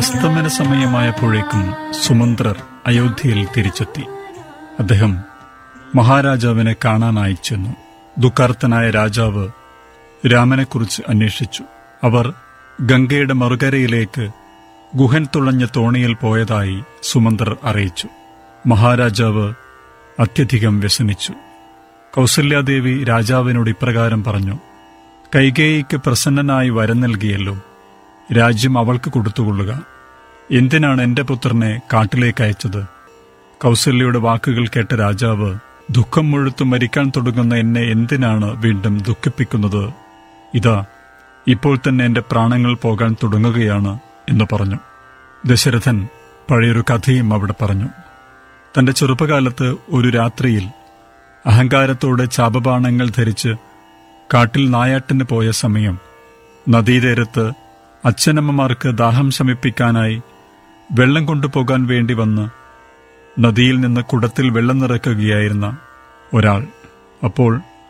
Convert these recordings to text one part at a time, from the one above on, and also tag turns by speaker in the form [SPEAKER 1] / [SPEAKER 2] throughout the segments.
[SPEAKER 1] അസ്തമന സമയമായപ്പോഴേക്കും സുമന്ത്രർ അയോധ്യയിൽ തിരിച്ചെത്തി. അദ്ദേഹം മഹാരാജാവിനെ കാണാനായി ചെന്നു. ദുഃഖാർത്തനായ രാജാവ് രാമനെക്കുറിച്ച് അന്വേഷിച്ചു. അവർ ഗംഗയുടെ മറുകരയിലേക്ക് ഗുഹൻ തുളഞ്ഞ തോണിയിൽ പോയതായി സുമന്ത്രർ അറിയിച്ചു. മഹാരാജാവ് അത്യധികം വ്യസനിച്ചു. കൗസല്യാദേവി രാജാവിനോട് ഇപ്രകാരം പറഞ്ഞു: കൈകേയിക്ക് പ്രസന്നനായി വരം നൽകിയല്ലോ, രാജ്യം അവൾക്ക് കൊടുത്തുകൊള്ളുക. എന്തിനാണ് എന്റെ പുത്രനെ കാട്ടിലേക്ക് അയച്ചത്? കൗസല്യയുടെ വാക്കുകൾ കേട്ട രാജാവ്, ദുഃഖം മുഴുത്തു മരിക്കാൻ തുടങ്ങുന്ന എന്നെ എന്തിനാണ് വീണ്ടും ദുഃഖിപ്പിക്കുന്നത്? ഇതാ, ഇപ്പോൾ തന്നെ എന്റെ പ്രാണങ്ങൾ പോകാൻ തുടങ്ങുകയാണ് എന്ന് പറഞ്ഞു. ദശരഥൻ പഴയൊരു കഥയും അവിടെ പറഞ്ഞു. തന്റെ ചെറുപ്പകാലത്ത് ഒരു രാത്രിയിൽ അഹങ്കാരത്തോടെ ചാപബാണങ്ങൾ ധരിച്ച് കാട്ടിൽ നായാട്ടിന് പോയ സമയം നദീതീരത്ത് അച്ഛനമ്മമാർക്ക് ദാഹം ശമിപ്പിക്കാനായി വെള്ളം കൊണ്ടുപോകാൻ വേണ്ടി വന്ന് നദിയിൽ നിന്ന് കുടത്തിൽ വെള്ളം നിറയ്ക്കുകയായിരുന്ന ഒരാൾ. അപ്പോൾ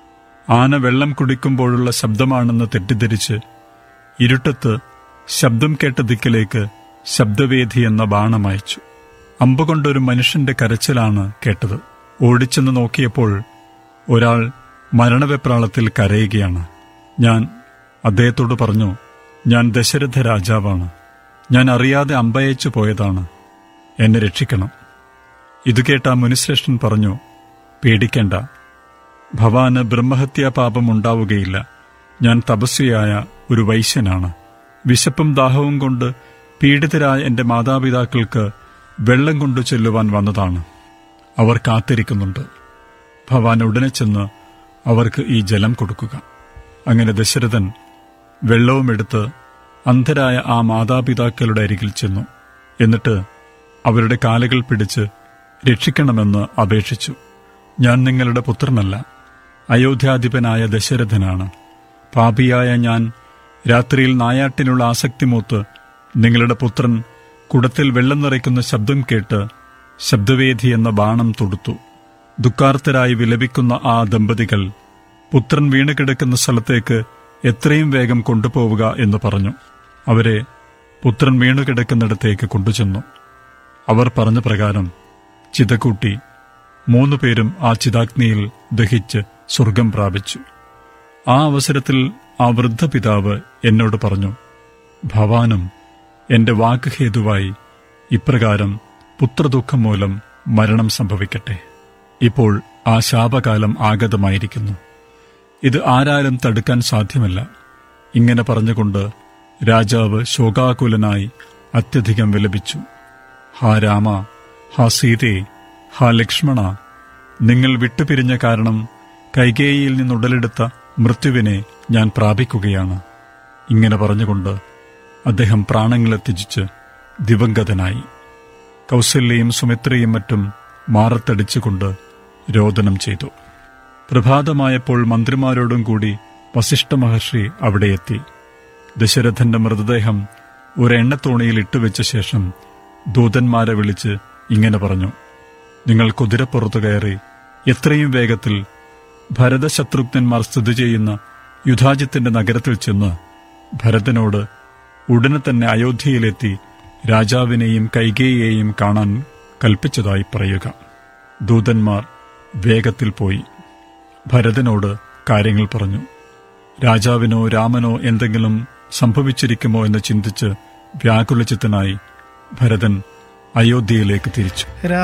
[SPEAKER 1] ആന വെള്ളം കുടിക്കുമ്പോഴുള്ള ശബ്ദമാണെന്ന് തെറ്റിദ്ധരിച്ച് ഇരുട്ടത്ത് ശബ്ദം കേട്ട ദിക്കിലേക്ക് ശബ്ദവേദി എന്ന ബാണമയച്ചു. അമ്പുകൊണ്ടൊരു മനുഷ്യന്റെ കരച്ചിലാണ് കേട്ടത്. ഓടിച്ചെന്ന് നോക്കിയപ്പോൾ ഒരാൾ മരണവെപ്രാളത്തിൽ കരയുകയാണ്. ഞാൻ അദ്ദേഹത്തോട് പറഞ്ഞു, ഞാൻ ദശരഥ രാജാവാണ്. ഞാൻ അറിയാതെ അമ്പയച്ചു പോയതാണ്. എന്നെ രക്ഷിക്കണം. ഇത് കേട്ട മുനിശ്രേഷ്ഠൻ പറഞ്ഞു, പേടിക്കേണ്ട, ഭവാന് ബ്രഹ്മഹത്യാ പാപം ഉണ്ടാവുകയില്ല. ഞാൻ തപസ്വിയായ ഒരു വൈശ്യനാണ്. വിശപ്പും ദാഹവും കൊണ്ട് പീഡിതരായ എന്റെ മാതാപിതാക്കൾക്ക് വെള്ളം കൊണ്ടു ചെല്ലുവാൻ വന്നതാണ്. അവർ കാത്തിരിക്കുന്നുണ്ട്. ഭവാൻ ഉടനെ ചെന്ന് അവർക്ക് ഈ ജലം കൊടുക്കുക. അങ്ങനെ ദശരഥൻ വെള്ളവുമെടുത്ത് അന്ധരായ ആ മാതാപിതാക്കളുടെ അരികിൽ ചെന്നു. എന്നിട്ട് അവരുടെ കാലുകൾ പിടിച്ച് രക്ഷിക്കണമെന്ന് അപേക്ഷിച്ചു. ഞാൻ നിങ്ങളുടെ പുത്രനല്ല, അയോധ്യാധിപനായ ദശരഥനാണ്. പാപിയായ ഞാൻ രാത്രിയിൽ നായാട്ടിനുള്ള ആസക്തി മൂത്ത് നിങ്ങളുടെ പുത്രൻ കുടത്തിൽ വെള്ളം നിറയ്ക്കുന്ന ശബ്ദം കേട്ട് ശബ്ദവേദി എന്ന ബാണം തൊടുത്തു. ദുഃഖാർത്തരായി വിലപിക്കുന്ന ആ ദമ്പതികൾ പുത്രൻ വീണുകിടക്കുന്ന സ്ഥലത്തേക്ക് എത്രയും വേഗം കൊണ്ടുപോവുക എന്ന് പറഞ്ഞു. അവരെ പുത്രൻ വീണുകിടക്കുന്നിടത്തേക്ക് കൊണ്ടുചെന്നു. അവർ പറഞ്ഞ പ്രകാരം ചിതകൂട്ടി 3 പേരും ആ ചിതാഗ്നിയിൽ ദഹിച്ച് സ്വർഗം പ്രാപിച്ചു. ആ അവസരത്തിൽ ആ വൃദ്ധപിതാവ് എന്നോട് പറഞ്ഞു, ഭവാനും എന്റെ വാക്ക് ഹേതുവായി ഇപ്രകാരം പുത്രദുഃഖം മൂലം മരണം സംഭവിക്കട്ടെ. ഇപ്പോൾ ആ ശാപകാലം ആഗതമായിരിക്കുന്നു. ഇത് ആരാലും തടുക്കാൻ സാധ്യമല്ല. ഇങ്ങനെ പറഞ്ഞുകൊണ്ട് രാജാവ് ശോകാകുലനായി അത്യധികം വിലപിച്ചു. ഹാ രാമ, ഹാ സീതേ, ഹാ ലക്ഷ്മണ, നിങ്ങൾ വിട്ടുപിരിഞ്ഞ കാരണം കൈകേയിയിൽ നിന്നുടലെടുത്ത മൃത്യുവിനെ ഞാൻ പ്രാപിക്കുകയാണ്. ഇങ്ങനെ പറഞ്ഞുകൊണ്ട് അദ്ദേഹം പ്രാണങ്ങളെ ത്യജിച്ച് ദിവംഗതനായി. കൗസല്യയും സുമിത്രയും മറ്റും മാറത്തടിച്ചുകൊണ്ട് രോദനം ചെയ്തു. പ്രഭാതമായപ്പോൾ മന്ത്രിമാരോടും കൂടി വസിഷ്ഠ മഹർഷി അവിടെ എത്തി. ദശരഥന്റെ മൃതദേഹം ഒരു എണ്ണത്തോണിയിൽ ഇട്ടുവെച്ച ശേഷം ദൂതന്മാരെ വിളിച്ച് ഇങ്ങനെ പറഞ്ഞു: നിങ്ങൾ കുതിരപ്പുറത്തു കയറി എത്രയും വേഗത്തിൽ ഭരതശത്രുഘ്നന്മാർ സ്ഥിതി ചെയ്യുന്ന യുധാജിത്തിന്റെ നഗരത്തിൽ ചെന്ന് ഭരതനോട് ഉടനെ തന്നെ അയോധ്യയിലെത്തി രാജാവിനെയും കൈകേയിയെയും കാണാൻ കൽപ്പിച്ചതായി പറയുക. ദൂതന്മാർ വേഗത്തിൽ പോയി ഭരതനോട് കാര്യങ്ങൾ പറഞ്ഞു. രാജാവിനോ രാമനോ എന്തെങ്കിലും സംഭവിച്ചിരിക്കുമോ എന്ന് ചിന്തിച്ച് വ്യാകുലചിത്തനായി ഭരതൻ അയോധ്യയിലേക്ക് തിരിച്ചു.